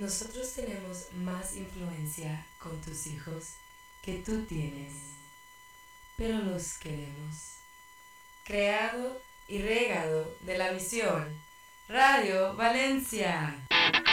Nosotros tenemos más influencia con tus hijos que tú tienes, pero los queremos. Creado y regado de la misión Radio Valencia.